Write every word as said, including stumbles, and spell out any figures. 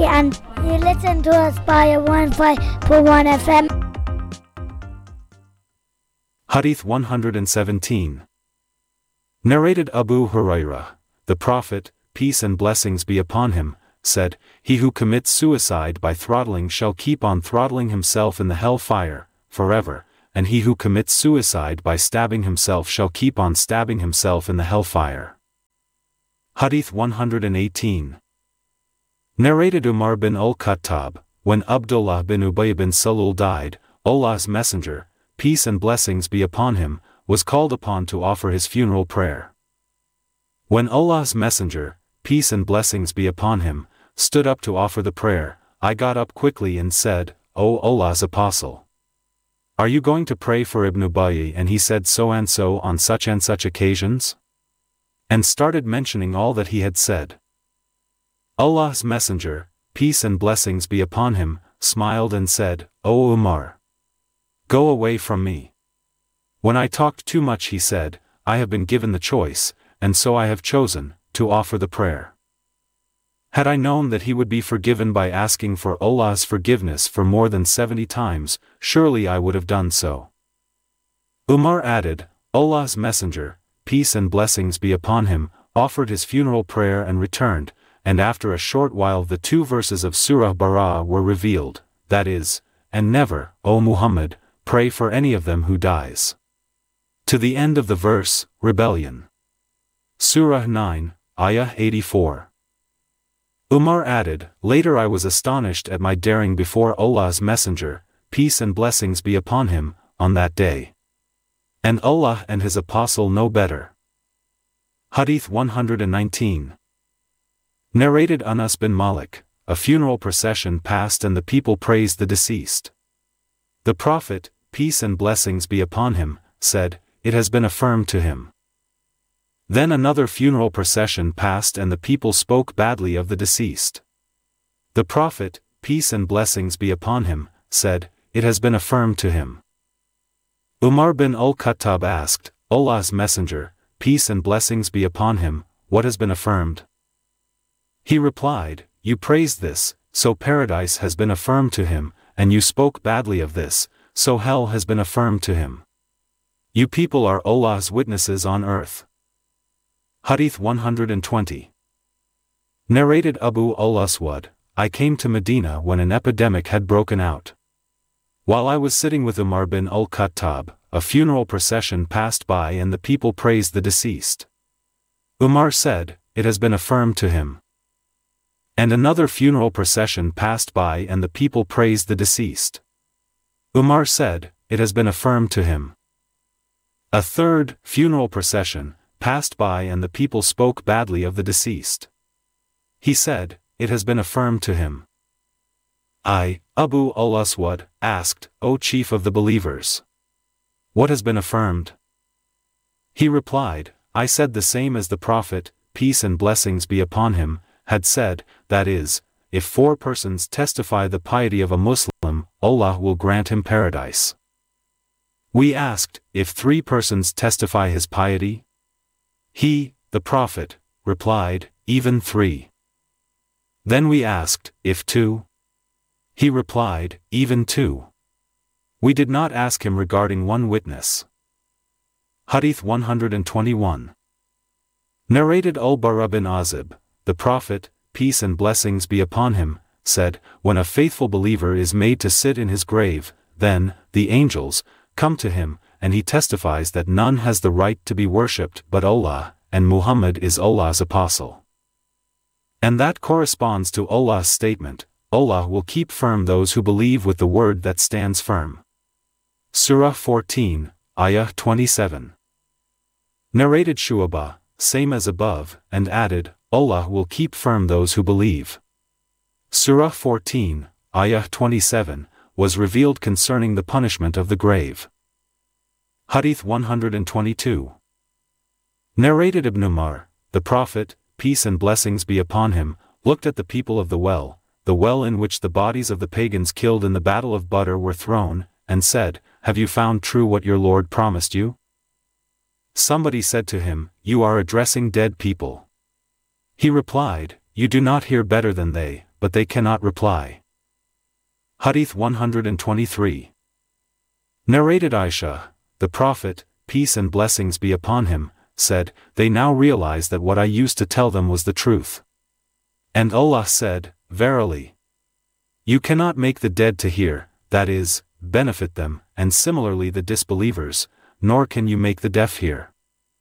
and you listen to us by one five point one F M. Hadith one hundred seventeen. Narrated Abu Hurairah, the Prophet, peace and blessings be upon him, said, "He who commits suicide by throttling shall keep on throttling himself in the hell fire, forever, and he who commits suicide by stabbing himself shall keep on stabbing himself in the hell fire." Hadith one hundred eighteen. Narrated Umar bin al-Khattab, when Abdullah bin Ubay bin Salul died, Allah's Messenger, peace and blessings be upon him, was called upon to offer his funeral prayer. When Allah's Messenger, peace and blessings be upon him, stood up to offer the prayer, I got up quickly and said, "O Allah's Apostle, are you going to pray for Ibn Ubayy?" And he said so and so on such and such occasions, and started mentioning all that he had said. Allah's Messenger, peace and blessings be upon him, smiled and said, "O Umar, go away from me. When I talked too much," he said, "I have been given the choice, and so I have chosen, to offer the prayer. Had I known that he would be forgiven by asking for Allah's forgiveness for more than seventy times, surely I would have done so." Umar added, Allah's Messenger, peace and blessings be upon him, offered his funeral prayer and returned, and after a short while the two verses of Surah Bara'ah were revealed, that is, "And never, O Muhammad, pray for any of them who dies," to the end of the verse, Rebellion. Surah nine, Ayah eighty-four. Umar added, "Later I was astonished at my daring before Allah's Messenger, peace and blessings be upon him, on that day. And Allah and His Apostle know better." Hadith one hundred nineteen. Narrated Anas bin Malik, a funeral procession passed and the people praised the deceased. The Prophet, peace and blessings be upon him, said, "It has been affirmed to him." Then another funeral procession passed and the people spoke badly of the deceased. The Prophet, peace and blessings be upon him, said, "It has been affirmed to him." Umar bin al-Khattab asked, Allah's Messenger, peace and blessings be upon him, what has been affirmed? He replied, "You praised this, so paradise has been affirmed to him, and you spoke badly of this, so hell has been affirmed to him. You people are Allah's witnesses on earth." Hadith one hundred twenty. Narrated Abu al-Aswad, I came to Medina when an epidemic had broken out. While I was sitting with Umar bin al-Khattab, a funeral procession passed by and the people praised the deceased. Umar said, "It has been affirmed to him." And another funeral procession passed by and the people praised the deceased. Umar said, "It has been affirmed to him." A third funeral procession passed by and the people spoke badly of the deceased. He said, "It has been affirmed to him." I, Abu al-Aswad, asked, "O chief of the believers, what has been affirmed?" He replied, "I said the same as the Prophet, peace and blessings be upon him, had said, that is, if four persons testify the piety of a Muslim, Allah will grant him paradise." We asked, "If three persons testify his piety?" He, the Prophet, replied, "Even three." Then we asked, "If two?" He replied, "Even two." We did not ask him regarding one witness. Hadith one hundred twenty-one. Narrated Al-Bara bin Azib, the Prophet, peace and blessings be upon him, said, "When a faithful believer is made to sit in his grave, then, the angels, come to him, and he testifies that none has the right to be worshipped but Allah, and Muhammad is Allah's Apostle." And that corresponds to Allah's statement, Allah will keep firm those who believe with the word that stands firm. Surah fourteen, Ayah twenty-seven. Narrated Shu'abah, same as above, and added, Allah will keep firm those who believe. Surah fourteen, Ayah twenty-seven, was revealed concerning the punishment of the grave. Hadith one hundred twenty-two. Narrated Ibn Umar, the Prophet, peace and blessings be upon him, looked at the people of the well, the well in which the bodies of the pagans killed in the battle of Badr were thrown, and said, "Have you found true what your Lord promised you?" Somebody said to him, "You are addressing dead people." He replied, "You do not hear better than they, but they cannot reply. Hadith one hundred twenty-three. Narrated Aisha, the Prophet, peace and blessings be upon him, said, they now realize that what I used to tell them was the truth. And Allah said, verily, you cannot make the dead to hear, that is, benefit them, and similarly the disbelievers, nor can you make the deaf hear.